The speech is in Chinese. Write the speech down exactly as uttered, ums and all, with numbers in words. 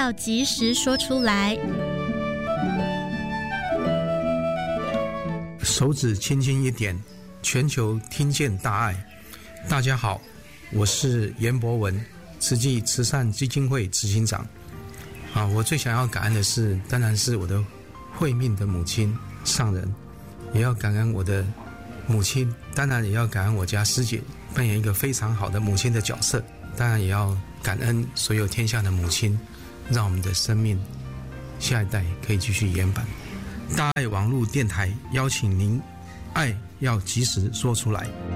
要及时说出来。 手指轻轻一点，全球听见大爱。大家好，我是严博文，慈济慈善基金会执行长。啊，我最想要感恩的是，当然是我的慧命的母亲上人，也要感恩我的母亲，当然也要感恩我家师姐扮演一个非常好的母亲的角色，当然也要感恩所有天下的母亲，让我们的生命下一代可以继续延续。大爱网络电台邀请您，爱要及时说出来。